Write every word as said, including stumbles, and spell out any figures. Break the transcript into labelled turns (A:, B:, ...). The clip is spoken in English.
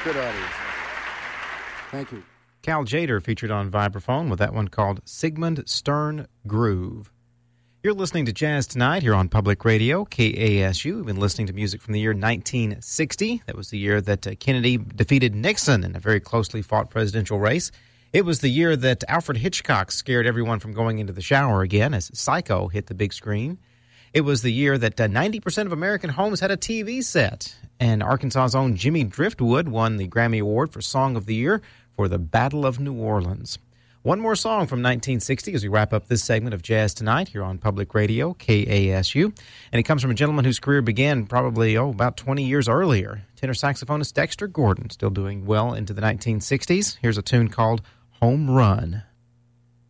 A: Good audience. Thank you.
B: Cal Tjader featured on vibraphone with that one called Sigmund Stern Groove. You're listening to Jazz Tonight here on Public Radio, K A S U. We've been listening to music from the year nineteen sixty. That was the year that uh, Kennedy defeated Nixon in a very closely fought presidential race. It was the year that Alfred Hitchcock scared everyone from going into the shower again as Psycho hit the big screen. It was the year that uh, ninety percent of American homes had a T V set. And Arkansas's own Jimmy Driftwood won the Grammy Award for Song of the Year for the Battle of New Orleans. One more song from nineteen sixty as we wrap up this segment of Jazz Tonight here on Public Radio, K A S U. And it comes from a gentleman whose career began probably, oh, about twenty years earlier. Tenor saxophonist Dexter Gordon, still doing well into the nineteen sixties. Here's a tune called Home Run.